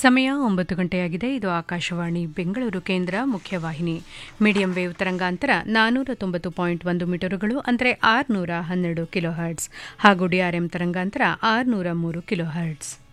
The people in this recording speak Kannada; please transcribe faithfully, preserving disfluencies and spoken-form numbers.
ಸಮಯ ಒಂಬತ್ತು ಗಂಟೆಯಾಗಿದೆ. ಇದು ಆಕಾಶವಾಣಿ ಬೆಂಗಳೂರು ಕೇಂದ್ರ ಮುಖ್ಯವಾಹಿನಿ. ಮೀಡಿಯಂ ವೇವ್ ತರಂಗಾಂತರ ನಾನ್ನೂರ ತೊಂಬತ್ತು ಪಾಯಿಂಟ್ ಒಂದು ಮೀಟರುಗಳು ಅಂದರೆ ಆರುನೂರ ಹನ್ನೆರಡು ಕಿಲೋ ಹರ್ಟ್ಸ್ ಹಾಗೂ ಡಿಆರ್ಎಂ ತರಂಗಾಂತರ ಆರುನೂರ ಮೂರು ಕಿಲೋ ಹರ್ಟ್ಸ್.